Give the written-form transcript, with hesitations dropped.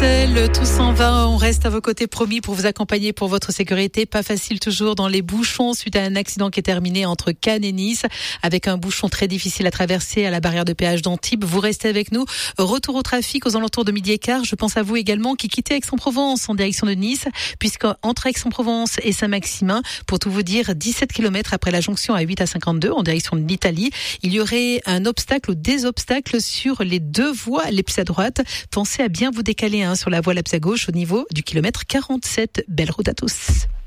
seul, tout s'en va, on reste à vos côtés, promis, pour vous accompagner pour votre sécurité. Pas facile toujours dans les bouchons suite à un accident qui est terminé entre Cannes et Nice, avec un bouchon très difficile à traverser à la barrière de péage d'Antibes. Vous restez avec nous. Retour au trafic aux alentours de 12h15. Je pense à vous également qui quittez Aix-en-Provence en direction de Nice, puisqu'entre Aix-en-Provence et Saint-Maximin, pour tout vous dire, 17 km après la jonction à 8 à 52 en direction de l'Italie, il y aurait un obstacle ou des obstacles sur les deux voies les plus à droite. Pensez à bien vous décaler sur la voie la plus à gauche au niveau du kilomètre 47. Belle route à tous.